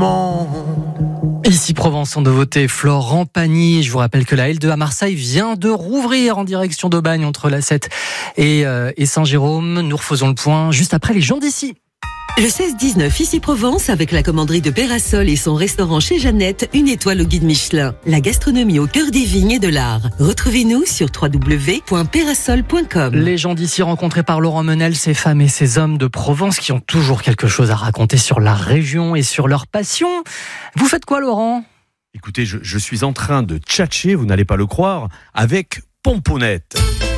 monde. Ici Provence, en nouveauté, Florent Pagny. Je vous rappelle que la L2 à Marseille vient de rouvrir en direction d'Aubagne entre la 7 et Saint-Jérôme. Nous refaisons le point juste après les gens d'ici. Le 16-19 ici Provence avec la commanderie de Pérasol et son restaurant chez Jeannette, une étoile au guide Michelin. La gastronomie au cœur des vignes et de l'art. Retrouvez-nous sur www.perasol.com. Les gens d'ici rencontrés par Laurent Menel, ces femmes et ces hommes de Provence qui ont toujours quelque chose à raconter sur la région et sur leur passion. Vous faites quoi, Laurent ? Écoutez, je suis en train de tchatcher, vous n'allez pas le croire, avec Pomponnette.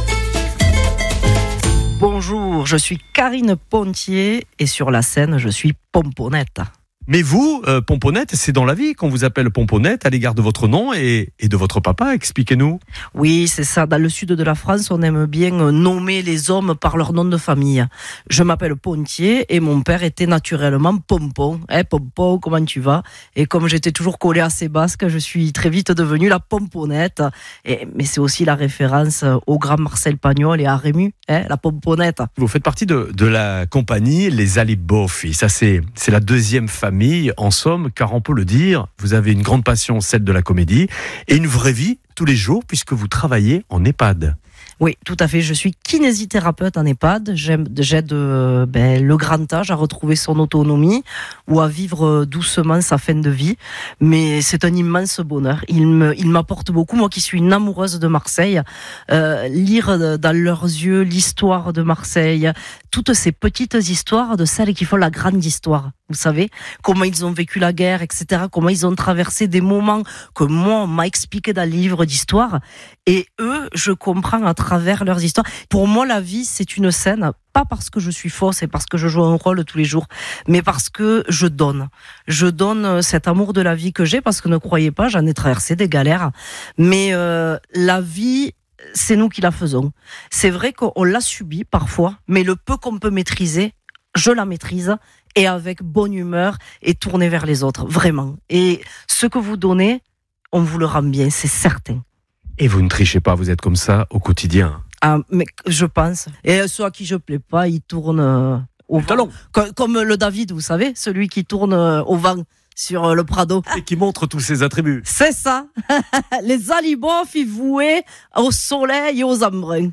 Bonjour, je suis Karine Pontier et sur la scène, je suis Pomponnette. Mais vous, Pomponnette, c'est dans la vie qu'on vous appelle Pomponnette à l'égard de votre nom et de votre papa, expliquez-nous. Oui, c'est ça. Dans le sud de la France, on aime bien nommer les hommes par leur nom de famille. Je m'appelle Pontier et mon père était naturellement Pompon. Pompon, comment tu vas ? Et comme j'étais toujours collée à ces basques, je suis très vite devenue la Pomponnette. Mais c'est aussi la référence au grand Marcel Pagnol et à Rému, la Pomponnette. Vous faites partie de la compagnie Les Aliboffi. Ça, c'est la deuxième famille, en somme, car on peut le dire, vous avez une grande passion, celle de la comédie, et une vraie vie tous les jours, puisque vous travaillez en EHPAD. Oui, tout à fait. Je suis kinésithérapeute en EHPAD. J'aide le grand âge à retrouver son autonomie ou à vivre doucement sa fin de vie. Mais c'est un immense bonheur. Il m'apporte beaucoup. Moi qui suis une amoureuse de Marseille, lire dans leurs yeux l'histoire de Marseille, toutes ces petites histoires de celles qui font la grande histoire. Vous savez, comment ils ont vécu la guerre, etc. Comment ils ont traversé des moments que moi, on m'a expliqué dans le livre d'histoire. Et eux, je comprends à travers leurs histoires. Pour moi, la vie, c'est une scène, pas parce que je suis fausse et parce que je joue un rôle tous les jours, mais parce que je donne. Je donne cet amour de la vie que j'ai, parce que ne croyez pas, j'en ai traversé des galères. Mais la vie, c'est nous qui la faisons. C'est vrai qu'on l'a subie parfois, mais le peu qu'on peut maîtriser, je la maîtrise, et avec bonne humeur et tournée vers les autres, vraiment. Et ce que vous donnez, on vous le rend bien, c'est certain. Et vous ne trichez pas, vous êtes comme ça au quotidien. Ah, mais je pense. Et ceux à qui je plais pas, ils tournent au vent. Comme le David, vous savez, celui qui tourne au vent sur le Prado. Et qui montre tous ses attributs. C'est ça. Les Aliboffi voués au soleil et aux embruns.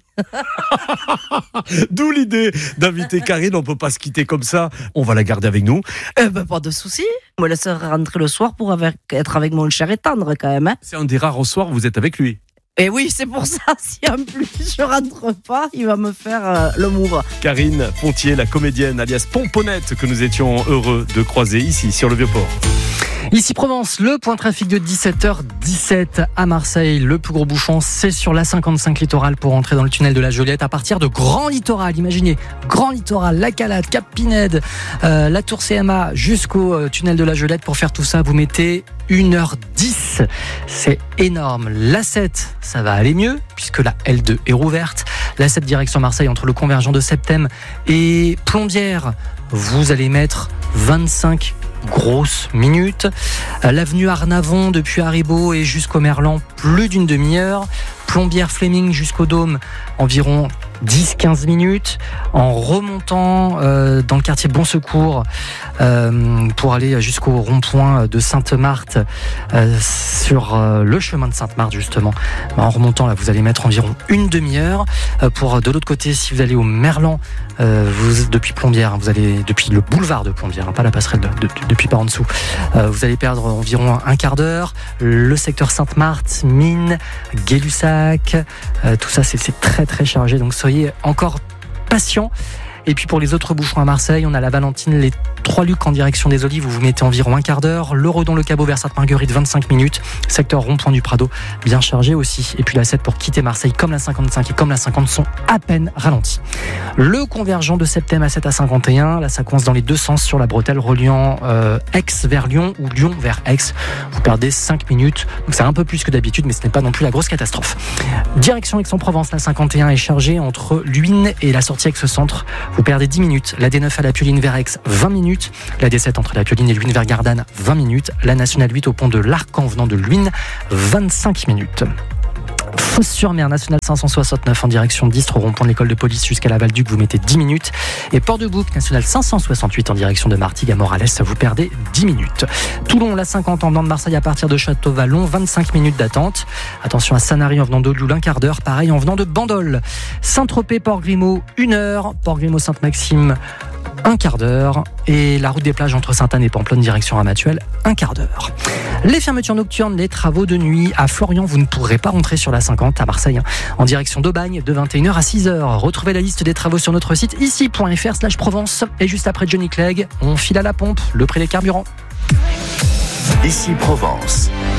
D'où l'idée d'inviter Karine, on ne peut pas se quitter comme ça, on va la garder avec nous. Pas de souci, je me laisserai rentrer le soir pour être avec mon cher et tendre quand même. C'est un des rares soirs où vous êtes avec lui. Et oui, c'est pour ça, si en plus je rentre pas, il va me faire le move. Karine Pontier, la comédienne alias Pomponnette, que nous étions heureux de croiser ici sur le Vieux-Port. Ici Provence, le point trafic de 17h17 à Marseille. Le plus gros bouchon, c'est sur la 55 littorale pour entrer dans le tunnel de la Joliette à partir de Grand Littoral. Imaginez, Grand Littoral, la Calade, Cap Pinède, la Tour CMA jusqu'au tunnel de la Joliette. Pour faire tout ça, vous mettez 1h10. C'est énorme. La 7, ça va aller mieux puisque la L2 est rouverte. La 7 direction Marseille entre le convergent de Septem et Plombières. Vous allez mettre 25 grosses minutes. L'avenue Arnavon depuis Haribo et jusqu'au Merlan, plus d'une demi-heure. Plombières Fleming jusqu'au Dôme, environ 10-15 minutes. En remontant dans le quartier Bon Secours pour aller jusqu'au rond-point de Sainte-Marthe sur le chemin de Sainte-Marthe justement. En remontant là, vous allez mettre environ une demi-heure. Pour de l'autre côté, si vous allez au Merlan, depuis Plombières, vous allez depuis le boulevard de Plombières, pas la passerelle depuis par en dessous. Vous allez perdre environ un quart d'heure. Le secteur Sainte-Marthe, Mine, Gay-Lussac, tout ça c'est très très chargé, donc soyez encore patients. Et puis pour les autres bouchons à Marseille, on a la Valentine, les Trois-Lucs en direction des Olives, où vous mettez environ un quart d'heure. Le Redon, le Cabot vers Sainte-Marguerite, 25 minutes. Secteur rond-point du Prado, bien chargé aussi. Et puis la 7 pour quitter Marseille, comme la 55 et comme la 50 sont à peine ralentis. Le convergent de Septem à 7 à 51, là ça coince dans les deux sens sur la bretelle reliant Aix vers Lyon ou Lyon vers Aix. Vous perdez 5 minutes, donc c'est un peu plus que d'habitude, mais ce n'est pas non plus la grosse catastrophe. Direction Aix-en-Provence, la 51 est chargée entre Luynes et la sortie Aix-Centre. Vous perdez 10 minutes. La D9 à la Pioline vers Aix, 20 minutes. La D7 entre la Pioline et Luynes vers Gardanne, 20 minutes. La Nationale 8 au pont de l'Arc en venant de Luynes, 25 minutes. Fos-sur-Mer, national 569 en direction d'Istres, au rond-point de l'école de police jusqu'à la Val-Duc, vous mettez 10 minutes. Et Port-de-Bouc, national 568 en direction de Martigues à Morales, vous perdez 10 minutes. Toulon, la 50 en venant de Marseille à partir de Château-Vallon, 25 minutes d'attente. Attention à Sanary en venant d'Olioul, un quart d'heure. Pareil en venant de Bandol. Saint-Tropez, Port-Grimaud, 1 heure. Port-Grimaud, Sainte-Maxime, un quart d'heure. Et la route des plages entre Sainte-Anne et Pamplonne, direction Ramatuelle, un quart d'heure. Les fermetures nocturnes, les travaux de nuit. À Florian, vous ne pourrez pas rentrer sur la 50 à Marseille, en direction d'Aubagne, de 21h à 6h. Retrouvez la liste des travaux sur notre site ici.fr/Provence. Et juste après Johnny Clegg, on file à la pompe, le prix des carburants. Ici Provence.